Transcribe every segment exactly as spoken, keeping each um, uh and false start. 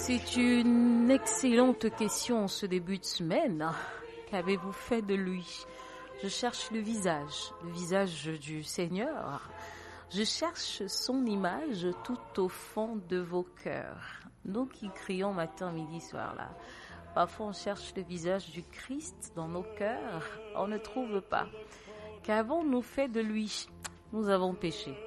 C'est une excellente question en ce début de semaine. Qu'avez-vous fait de lui? Je cherche le visage, le visage du Seigneur. Je cherche son image tout au fond de vos cœurs. Nous qui crions matin, midi, soir là. Parfois on cherche le visage du Christ dans nos cœurs. On ne trouve pas. Qu'avons-nous fait de lui? Nous avons péché.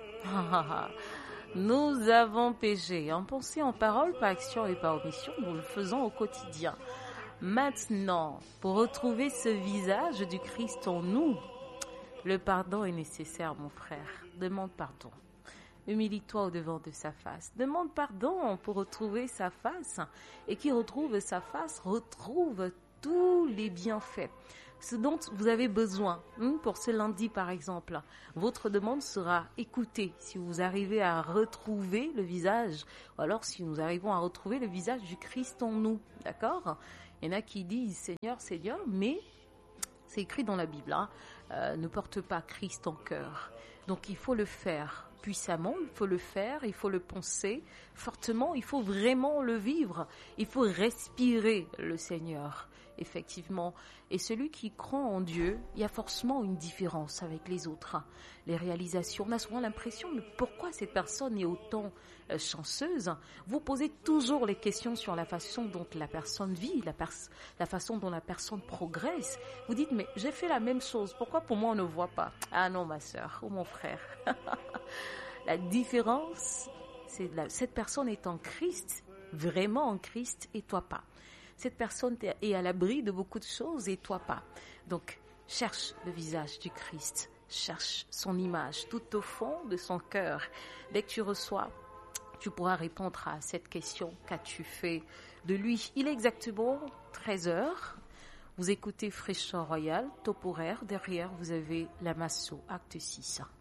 Nous avons péché en pensée, en parole, par action et par omission. Nous le faisons au quotidien. Maintenant, pour retrouver ce visage du Christ en nous, le pardon est nécessaire, mon frère. Demande pardon. Humilie-toi au-devant de sa face. Demande pardon pour retrouver sa face. Et qui retrouve sa face, retrouve tous les bienfaits. Ce dont vous avez besoin, pour ce lundi par exemple, votre demande sera écoutée si vous arrivez à retrouver le visage, ou alors si nous arrivons à retrouver le visage du Christ en nous, d'accord? Il y en a qui disent Seigneur, Seigneur, mais c'est écrit dans la Bible, hein, euh, ne porte pas Christ en cœur. Donc il faut le faire puissamment, il faut le faire, il faut le penser fortement, il faut vraiment le vivre, il faut respirer le Seigneur. Effectivement. Et celui qui croit en Dieu, il y a forcément une différence avec les autres. Les réalisations, on a souvent l'impression, mais pourquoi cette personne est autant euh, chanceuse? Vous posez toujours les questions sur la façon dont la personne vit, la, pers- la façon dont la personne progresse. Vous dites, mais j'ai fait la même chose, pourquoi pour moi on ne voit pas? Ah non, ma sœur ou mon frère. La différence, c'est la, cette personne est en Christ, vraiment en Christ, et toi pas. Cette personne est à l'abri de beaucoup de choses et toi pas. Donc, cherche le visage du Christ. Cherche son image tout au fond de son cœur. Dès que tu reçois, tu pourras répondre à cette question. Qu'as-tu fait de lui? Il est exactement treize heures. Vous écoutez Fraîcheur Royale, top horaire. Derrière, vous avez la Masso, acte six.